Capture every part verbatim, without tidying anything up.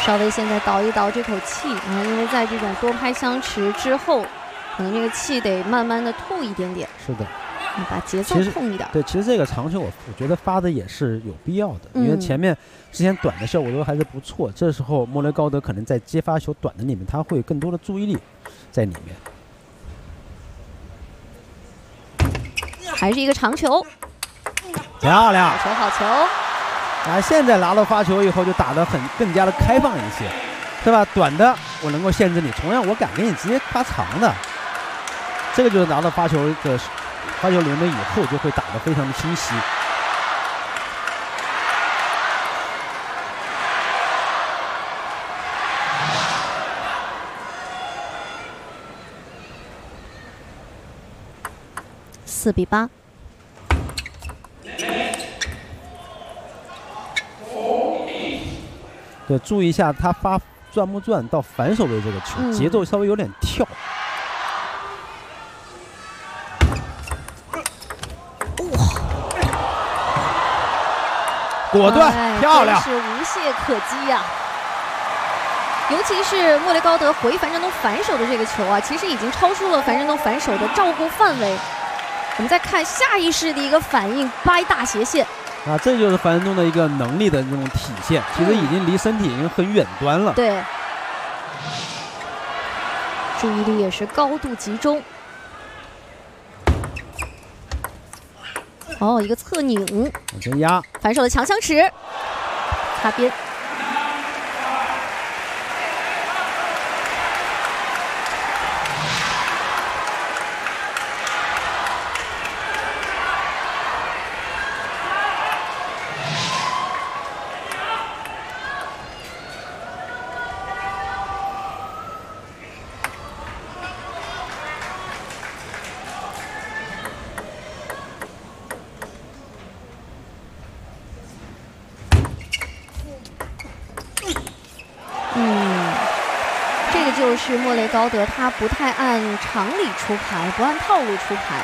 稍微现在倒一倒这口气啊，因为在这种多拍相持之后，可能这个气得慢慢的吐一点点。 是的， 把节奏控一点。 对，其实这个长球我我觉得发的也是有必要的， 嗯、 因为前面之前短的效果都还是不错，这时候莫雷高德可能在接发球短的里面，他会有更多的注意力在里面。 还是一个长球， 漂亮， 好球好球。 啊，现在拿到发球以后就打得很更加的开放一些，是吧？短的我能够限制你，同样我敢给你直接发长的，这个就是拿到发球的发球轮了以后就会打得非常的清晰。 四比八。 对，注意一下他发转不转到反手位这个球，嗯、节奏稍微有点跳。 哇！ 果断、哎、漂亮， 是无懈可击呀、啊！尤其是莫雷高德回樊振东反手的这个球啊，其实已经超出了樊振东反手的照顾范围。我们再看下意识的一个反应，掰大斜线。 啊，这就是樊振东的一个能力的这种体现，其实已经离身体已经很远端了。 对，注意力也是高度集中。哦，一个侧拧， 往前压， 反手的强相持，擦边。就是莫雷高德，他不太按常理出牌，不按套路出牌。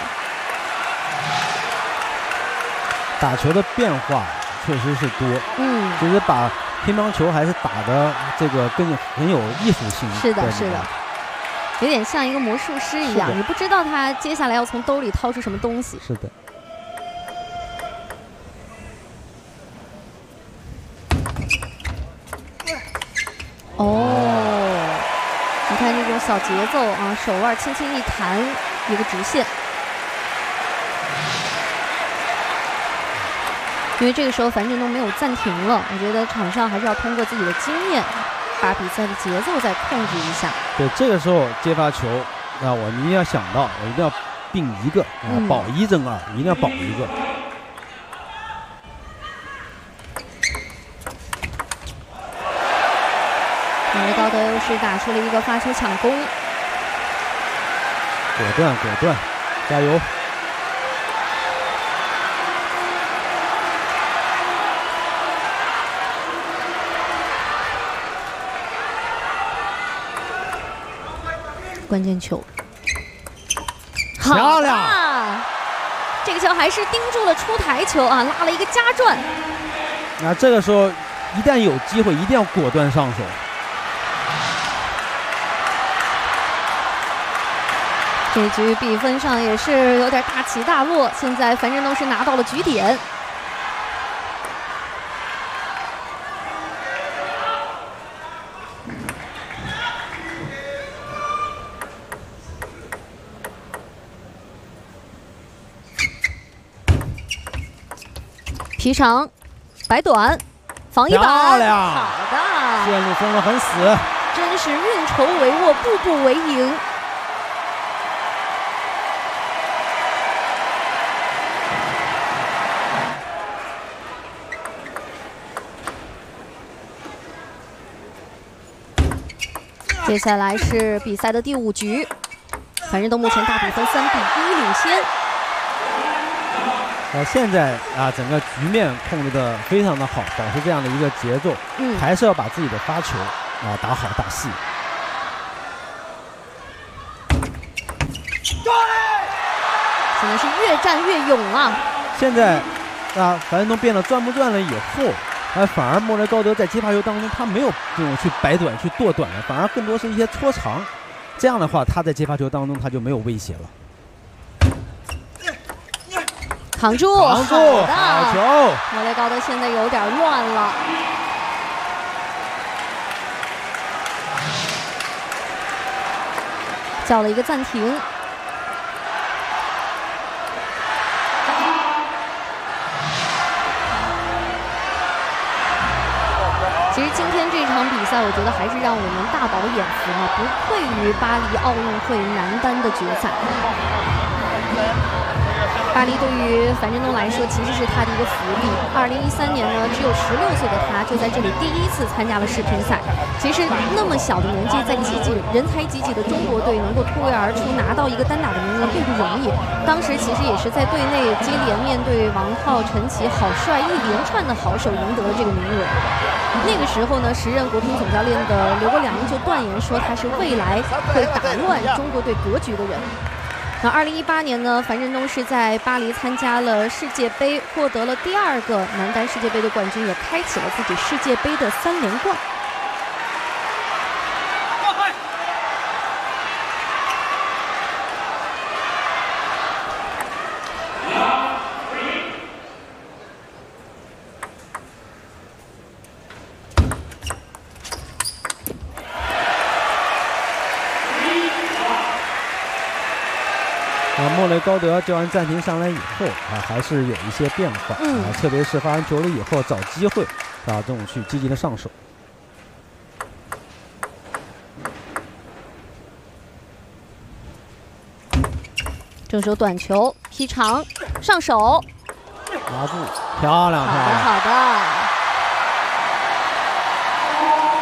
打球的变化确实是多， 嗯， 其实把乒乓球还是打的这个更很有艺术性。 是的，是的，有点像一个魔术师一样，你不知道他接下来要从兜里掏出什么东西。 是的。 哦。你看这种小节奏啊，手腕轻轻一弹，一个直线。因为这个时候樊振东没有暂停了，我觉得场上还是要通过自己的经验，把比赛的节奏再控制一下。 对，这个时候接发球，那我一定要想到，我一定要并一个，啊， 嗯、 保一争二，一定要保一个。 莫雷高德又是打出了一个发球抢攻， 果断果断，加油！ 关键球， 漂亮！ 这个球还是盯住了出台球啊，拉了一个加转。 那这个时候一旦有机会，一定要果断上手。 这局比分上也是有点大起大落，现在樊振东是拿到了局点。劈长，摆短，防一板， 漂亮！ 好的， 线路封得很死， 真是运筹帷幄，步步为营。接下来是比赛的第五局，樊振东目前大比分三比一领先。 呃，现在啊，整个局面控制的非常的好，保持这样的一个节奏， 嗯， 还是要把自己的发球啊打好打细。 现在是越战越勇啊！ 现在啊，樊振东变了转不转了以后， 而反而莫雷高德在接发球当中，他没有这种去摆短、去剁短的，反而更多是一些搓长。这样的话，他在接发球当中他就没有威胁了。 扛住， 扛住，好球！ 莫雷高德现在有点乱了。叫了一个暂停。其实今天这场比赛，我觉得还是让我们大饱眼福啊！不愧于巴黎奥运会男单的决赛。巴黎对于樊振东来说，其实是他的一个福利。二零一三年呢，只有十六岁的他就在这里第一次参加了世乒赛。其实那么小的年纪，在济济人才济济的中国队能够突围而出，拿到一个单打的名额并不容易。当时其实也是在队内接连面对王皓、陈琦、郝帅一连串的好手，赢得了这个名额。那个时候呢，时任国乒总教练的刘国梁就断言说他是未来会打乱中国队格局的人。那二零一八年呢，樊振东是在巴黎参加了世界杯，获得了第二个男单世界杯的冠军，也开启了自己世界杯的三连冠。 啊，莫雷高德叫完暂停上来以后啊，还是有一些变化、嗯、啊，特别是发完球了以后找机会啊，这种去积极的上手。 正手短球劈长上手， 拿住，漂亮， 好的好的。